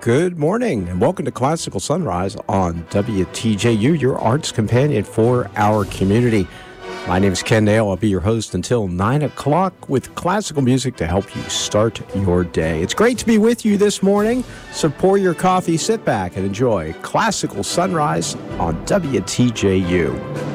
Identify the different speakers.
Speaker 1: Good morning, and welcome to Classical Sunrise on WTJU, your arts companion for our community. My name is Ken Nail. I'll be your host until 9 o'clock with classical music to help you start your day. It's great to be with you this morning. So pour your coffee, sit back, and enjoy Classical Sunrise on WTJU.